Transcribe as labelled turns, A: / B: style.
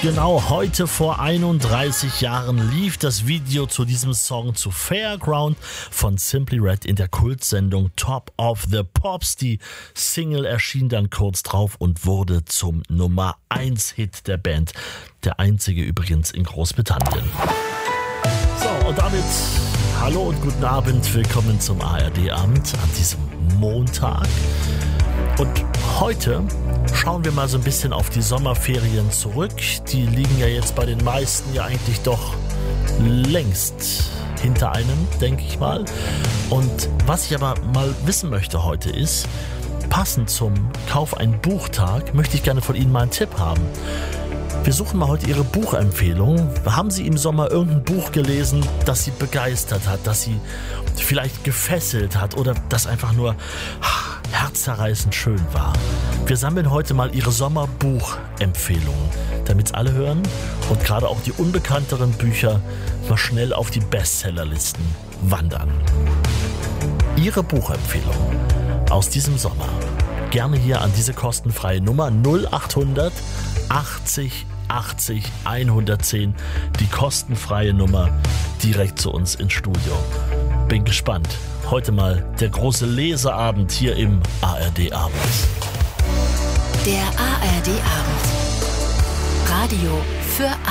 A: Genau, heute vor 31 Jahren lief das Video zu diesem Song zu Fairground von Simply Red in der Kultsendung Top of the Pops. Die Single erschien dann kurz drauf und wurde zum Nummer 1 Hit der Band. Der einzige übrigens in Großbritannien. So, und damit hallo und guten Abend. Willkommen zum ARD-Abend an diesem Montag. Und heute schauen wir mal so ein bisschen auf die Sommerferien zurück. Die liegen ja jetzt bei den meisten ja eigentlich doch längst hinter einem, denke ich mal. Und was ich aber mal wissen möchte heute ist, passend zum Kauf ein Buchtag, möchte ich gerne von Ihnen mal einen Tipp haben. Wir suchen mal heute Ihre Buchempfehlung. Haben Sie im Sommer irgendein Buch gelesen, das Sie begeistert hat, das Sie vielleicht gefesselt hat oder das einfach nur herzzerreißend schön war? Wir sammeln heute mal Ihre Sommerbuchempfehlungen, damit es alle hören und gerade auch die unbekannteren Bücher mal schnell auf die Bestsellerlisten wandern. Ihre Buchempfehlung aus diesem Sommer. Gerne hier an diese kostenfreie Nummer 0800 80 80 110, die kostenfreie Nummer direkt zu uns ins Studio. Bin gespannt. Heute mal der große Leseabend hier im ARD-Abend.
B: Der ARD-Abend. Radio für